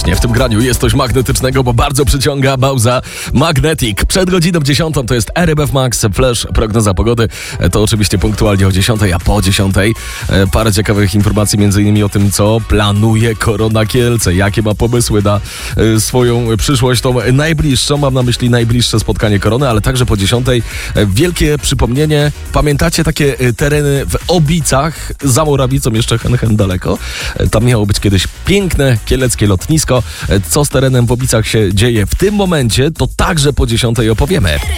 Właśnie, w tym graniu jest coś magnetycznego, bo bardzo przyciąga Bauza Magnetic. Przed godziną 10 to jest RMF Max Flash, prognoza pogody. To oczywiście punktualnie o 10, a po 10 parę ciekawych informacji, m.in. o tym, co planuje Korona Kielce, jakie ma pomysły na swoją przyszłość, tą najbliższą, mam na myśli najbliższe spotkanie Korony, ale także po 10 wielkie przypomnienie. Pamiętacie takie tereny w Obicach, za Morawicą, jeszcze hen daleko? Tam miało być kiedyś piękne kieleckie lotnisko. Co z terenem w Obicach się dzieje w tym momencie, to także po 10 opowiemy.